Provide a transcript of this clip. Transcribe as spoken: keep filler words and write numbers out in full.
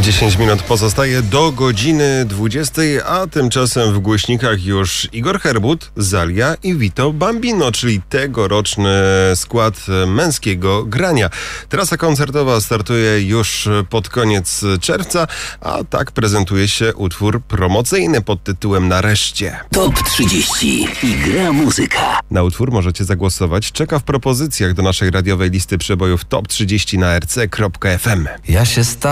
dziesięć minut pozostaje do godziny dwudziestej, a tymczasem w głośnikach już Igor Herbut, Zalia i Vito Bambino, czyli tegoroczny skład męskiego grania. Trasa koncertowa startuje już pod koniec czerwca, a tak prezentuje się utwór promocyjny pod tytułem Nareszcie. Top trzydzieści i gra muzyka. Na utwór możecie zagłosować. Czeka w propozycjach do naszej radiowej listy przebojów Top trzydzieści na r c kropka f m. Ja się sta-